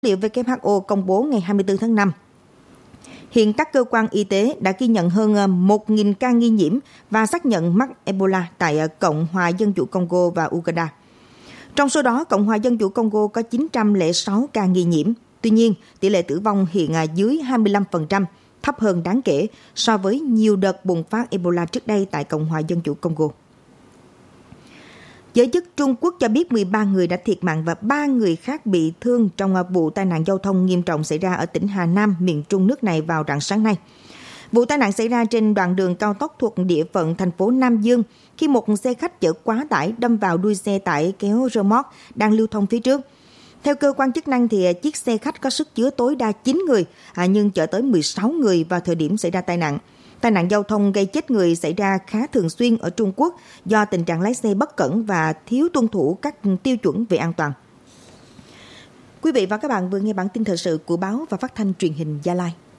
liệu WHO công bố ngày 24 tháng 5. Hiện các cơ quan y tế đã ghi nhận hơn 1.000 ca nghi nhiễm và xác nhận mắc Ebola tại Cộng hòa Dân chủ Congo và Uganda. Trong số đó, Cộng hòa Dân chủ Congo có 906 ca nghi nhiễm. Tuy nhiên, tỷ lệ tử vong hiện dưới 25%, thấp hơn đáng kể so với nhiều đợt bùng phát Ebola trước đây tại Cộng hòa Dân chủ Congo. Giới chức Trung Quốc cho biết 13 người đã thiệt mạng và 3 người khác bị thương trong vụ tai nạn giao thông nghiêm trọng xảy ra ở tỉnh Hà Nam, miền Trung nước này vào rạng sáng nay. Vụ tai nạn xảy ra trên đoạn đường cao tốc thuộc địa phận thành phố Nam Dương khi một xe khách chở quá tải đâm vào đuôi xe tải kéo rơ moóc đang lưu thông phía trước. Theo cơ quan chức năng thì chiếc xe khách có sức chứa tối đa 9 người nhưng chở tới 16 người vào thời điểm xảy ra tai nạn. Tai nạn giao thông gây chết người xảy ra khá thường xuyên ở Trung Quốc do tình trạng lái xe bất cẩn và thiếu tuân thủ các tiêu chuẩn về an toàn. Quý vị và các bạn vừa nghe bản tin thời sự của báo và phát thanh truyền hình Gia Lai.